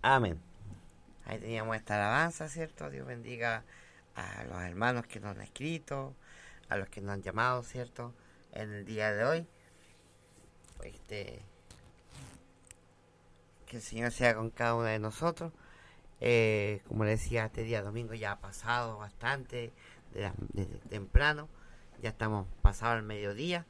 Amén. Ahí teníamos esta alabanza, ¿cierto? Dios bendiga a los hermanos que nos han escrito, a los que nos han llamado, ¿cierto? En el día de hoy. Este, que el Señor sea con cada uno de nosotros. Como le decía, este día domingo ya ha pasado bastante, desde temprano. Ya estamos pasados al mediodía.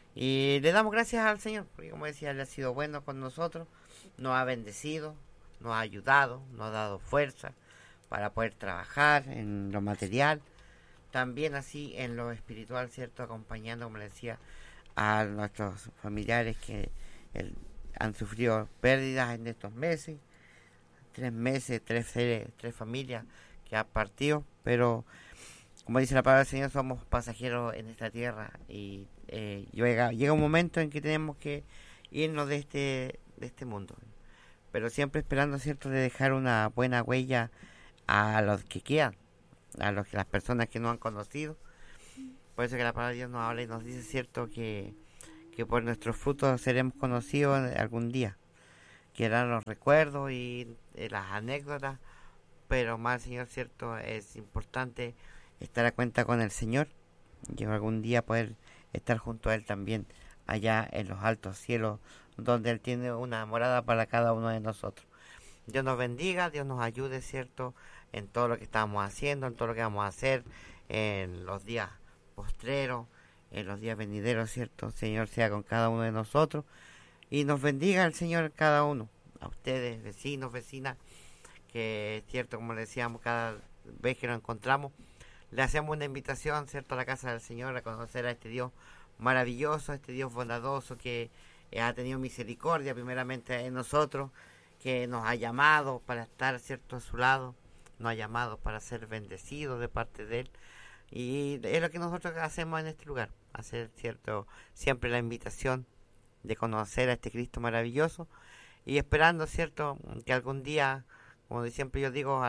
Y le damos gracias al Señor, porque como decía, Él ha sido bueno con nosotros, nos ha bendecido, nos ha ayudado, nos ha dado fuerza para poder trabajar en lo material, también así en lo espiritual, ¿cierto? Acompañando, como le decía, a nuestros familiares que el, han sufrido pérdidas en estos meses, 3 meses, tres familias que han partido, pero como dice la palabra del Señor, somos pasajeros en esta tierra y llega un momento en que tenemos que irnos de este mundo, pero siempre esperando, ¿cierto?, de dejar una buena huella a los que quedan, las personas que no han conocido. Por eso que la palabra de Dios nos habla y nos dice, ¿cierto?, que por nuestros frutos seremos conocidos algún día, que eran los recuerdos y las anécdotas, pero más, Señor, ¿cierto?, es importante estar a cuenta con el Señor y algún día poder estar junto a Él también allá en los altos cielos, donde Él tiene una morada para cada uno de nosotros. Dios nos bendiga, Dios nos ayude, ¿cierto?, en todo lo que estamos haciendo, en todo lo que vamos a hacer, en los días postreros, en los días venideros, ¿cierto? Señor sea con cada uno de nosotros y nos bendiga el Señor cada uno, a ustedes, vecinos, vecinas, que es cierto, como le decíamos, cada vez que nos encontramos, le hacemos una invitación, ¿cierto?, a la casa del Señor, a conocer a este Dios maravilloso, a este Dios bondadoso que ha tenido misericordia primeramente en nosotros, que nos ha llamado para estar, ¿cierto?, a su lado, nos ha llamado para ser bendecidos de parte de Él. Y es lo que nosotros hacemos en este lugar, hacer, ¿cierto?, siempre la invitación de conocer a este Cristo maravilloso y esperando, ¿cierto?, que algún día, como siempre yo digo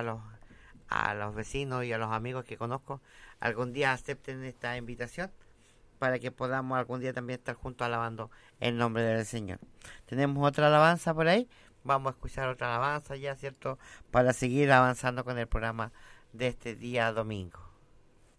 a los vecinos y a los amigos que conozco, algún día acepten esta invitación para que podamos algún día también estar juntos alabando el nombre del Señor. Tenemos otra alabanza por ahí, vamos a escuchar otra alabanza ya, ¿cierto?, para seguir avanzando con el programa de este día domingo.